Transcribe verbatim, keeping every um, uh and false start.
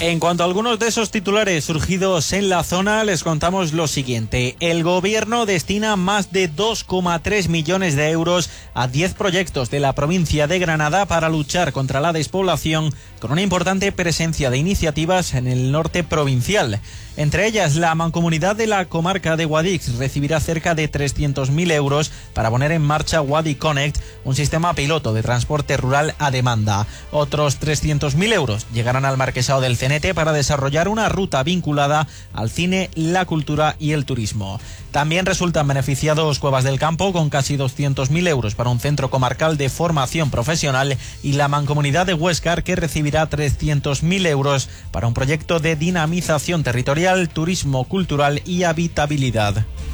En cuanto a algunos de esos titulares surgidos en la zona, les contamos lo siguiente. El gobierno destina más de dos coma tres millones de euros a diez proyectos de la provincia de Granada para luchar contra la despoblación, con una importante presencia de iniciativas en el norte provincial. Entre ellas, la Mancomunidad de la comarca de Guadix recibirá cerca de trescientos mil euros para poner en marcha Guadi Connect, un sistema piloto de transporte rural a demanda. Otros trescientos mil euros llegarán al Marquesado del Cenete para desarrollar una ruta vinculada al cine, la cultura y el turismo. También resultan beneficiados Cuevas del Campo con casi doscientos mil euros para un centro comarcal de formación profesional y la Mancomunidad de Huéscar, que recibirá trescientos mil euros para un proyecto de dinamización territorial, turismo cultural y habitabilidad.